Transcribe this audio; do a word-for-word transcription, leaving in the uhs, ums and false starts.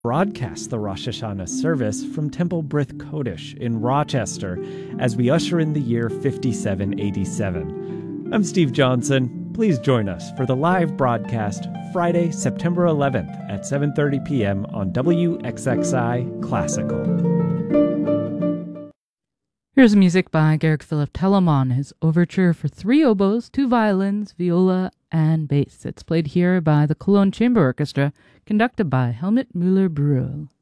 broadcast the Rosh Hashanah service from Temple Brith Kodesh in Rochester as we usher in the year fifty-seven eighty-seven. I'm Steve Johnson. Please join us for the live broadcast Friday, September eleventh at seven thirty p.m. on W X X I Classical. Here's music by Georg Philipp Telemann, his overture for three oboes, two violins, viola, and bass. It's played here by the Cologne Chamber Orchestra, conducted by Helmut Müller-Brühl.